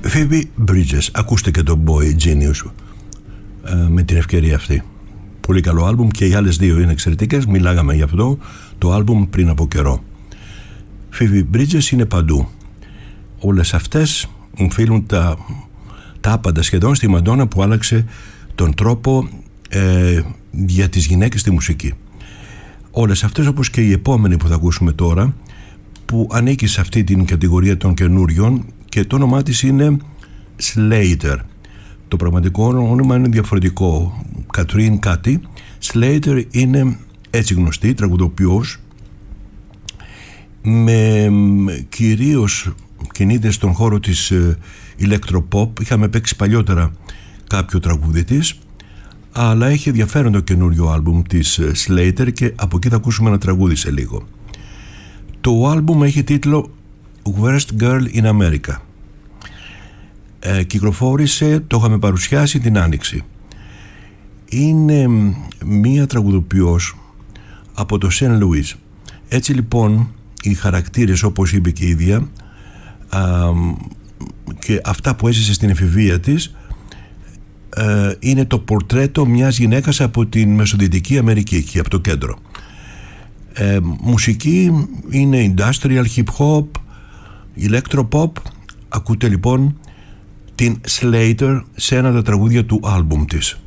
Phoebe Bridgers, ακούστε και το Boy Genius με την ευκαιρία αυτή. Πολύ καλό άλμπουμ και οι άλλες δύο είναι εξαιρετικές. Μιλάγαμε γι' αυτό το άλμπουμ πριν από καιρό. Phoebe Bridgers είναι παντού. Όλες αυτές μου φίλουν τα άπαντα σχεδόν στη Μαντόνα που άλλαξε τον τρόπο για τις γυναίκες στη μουσική. Όλες αυτές, όπως και η επόμενη που θα ακούσουμε τώρα, που ανήκει σε αυτή την κατηγορία των καινούριων και το όνομά της είναι Slater. Το πραγματικό όνομα είναι διαφορετικό, Κατρίν κάτι. Slater είναι έτσι γνωστή, τραγουδοποιός, με κυρίως κινείται στον χώρο της ηλεκτροποπ. Είχαμε παίξει παλιότερα κάποιο τραγούδι της, αλλά έχει ενδιαφέρον το καινούριο άλμπουμ της Slater και από εκεί θα ακούσουμε ένα τραγούδι σε λίγο. Το άλμπουμ έχει τίτλο Worst Girl in America. Κυκλοφόρησε, το είχαμε παρουσιάσει την Άνοιξη. Είναι μία τραγουδοποιός από το Σεν Λουίς. Έτσι λοιπόν οι χαρακτήρες, όπως είπε και η ίδια, και αυτά που έζησε στην εφηβεία της, είναι το πορτρέτο μιας γυναίκας από την Μεσοδυτική Αμερική, εκεί από το κέντρο. Μουσική είναι industrial, hip hop, electropop. Ακούτε λοιπόν την Slater σε ένα από τα τραγούδια του άλμπουμ της.